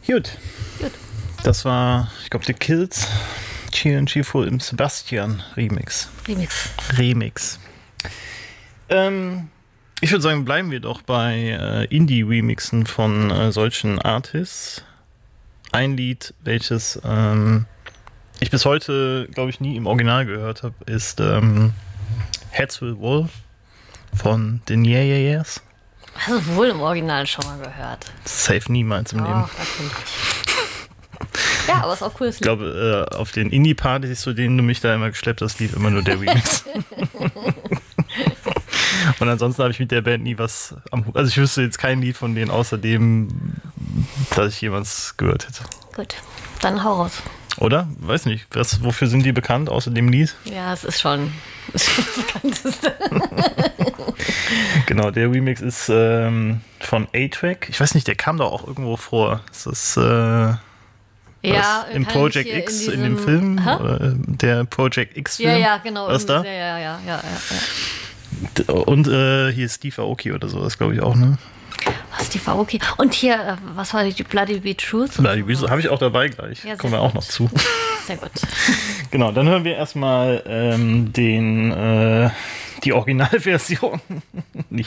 Gut. Das war, ich glaube, The Kills, Chill and Cheerful im Sebastian Remix. Ich würde sagen, bleiben wir doch bei Indie-Remixen von solchen Artists. Ein Lied, welches ich bis heute, glaube ich, nie im Original gehört habe, ist Heads Will Roll von den Yeah Yeah Yeahs. Hast du wohl im Original schon mal gehört? Safe niemals im Leben. Ja, aber ist auch cool. Ich glaube, auf den Indie-Partys, zu denen du mich da immer geschleppt hast, lief immer nur der Remix. Und ansonsten habe ich mit der Band nie was am Hut. Also ich wüsste jetzt kein Lied von denen, außer dem, dass ich jemals gehört hätte. Gut, dann hau raus. Oder? Weiß nicht. Wofür sind die bekannt, außer dem Lied? Ja, es ist schon das Bekannteste. Genau, der Remix ist von A-Track. Ich weiß nicht, der kam doch auch irgendwo vor. Ist das ja, im Project X in dem Film? Oder der Project X-Film? Ja, genau. Was da? Ja. Und hier ist Steve Aoki oder so, das glaube ich auch, ne? Steve Aoki. Und hier, was war die Bloody Be Truth? Bloody Be Truth habe ich auch dabei gleich. Ja, kommen wir auch noch zu. Sehr gut. Genau, dann hören wir erstmal die Originalversion.